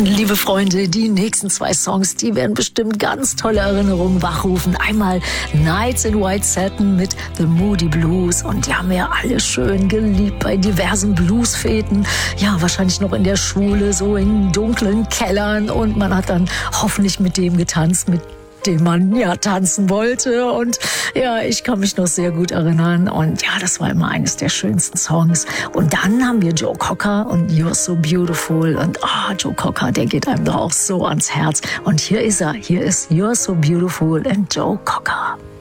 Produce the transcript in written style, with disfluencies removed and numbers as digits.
Liebe Freunde, die nächsten 2 Songs, die werden bestimmt ganz tolle Erinnerungen wachrufen. Einmal Nights in White Satin mit The Moody Blues. Und die haben wir alle schön geliebt bei diversen Bluesfeten. Ja, wahrscheinlich noch in der Schule, so in dunklen Kellern. Und man hat dann hoffentlich mit dem getanzt, mit dem man ja tanzen wollte. Und ja, ich kann mich noch sehr gut erinnern. Und ja, das war immer eines der schönsten Songs. Und dann haben wir Joe Cocker und You're So Beautiful. Und Joe Cocker, der geht einem doch auch so ans Herz. Und hier ist er. Hier ist You're So Beautiful and Joe Cocker.